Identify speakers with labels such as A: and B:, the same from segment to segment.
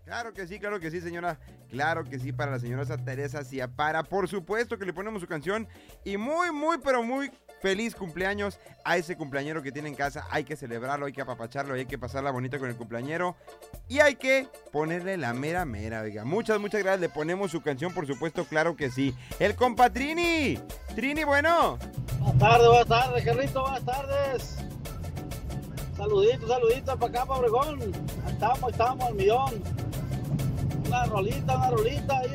A: Claro que sí, señora. Claro que sí, para la señora Teresa Ciapara. Por supuesto que le ponemos su canción. Y pero muy feliz cumpleaños a ese cumpleañero que tiene en casa. Hay que celebrarlo, hay que apapacharlo, hay que pasarla bonito con el cumpleañero. Y hay que ponerle la mera, oiga. Muchas gracias. Le ponemos su canción, por supuesto, claro que sí. El compa Trini. Trini, bueno.
B: Buenas tardes, Carlito, buenas tardes. Saluditos para acá, para Obregón. Estamos al millón. Una rolita ahí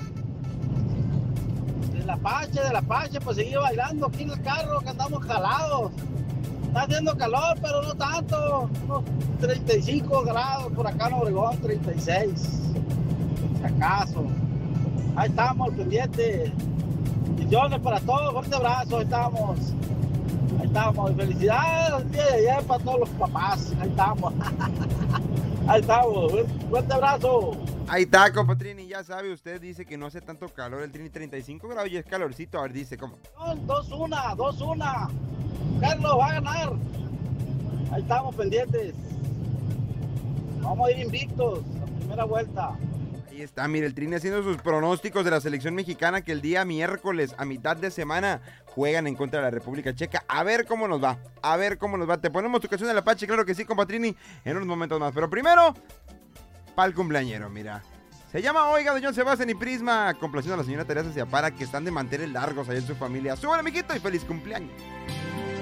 B: del Apache, pues seguir bailando aquí en el carro, que andamos jalados. Está haciendo calor, pero no tanto. Unos 35 grados por acá en Obregón, 36. Si acaso. Ahí estamos, al pendiente. Bendiciones para todos, fuerte abrazo, ahí estamos. Y felicidades el día de ayer para todos los papás. Ahí estamos. Fuerte abrazo.
A: Ahí está, compa Trini, ya sabe, usted dice que no hace tanto calor, el Trini 35 grados y es calorcito, a ver, dice, ¿cómo?
B: 2-1. Carlos va a ganar. Ahí estamos pendientes. Vamos a ir invictos, la primera vuelta.
A: Ahí está, mire, el Trini haciendo sus pronósticos de la selección mexicana que el día miércoles, a mitad de semana, juegan en contra de la República Checa. A ver cómo nos va. Te ponemos tu canción del Apache, claro que sí, compa Trini, en unos momentos más. Pero primero, pa'l cumpleañero, mira. Se llama Oiga de John Sebastián y Prisma, complaciendo a la señora Teresa Ciapara, que están de mantener largos ahí en su familia. ¡Súbale, mijito, y feliz cumpleaños!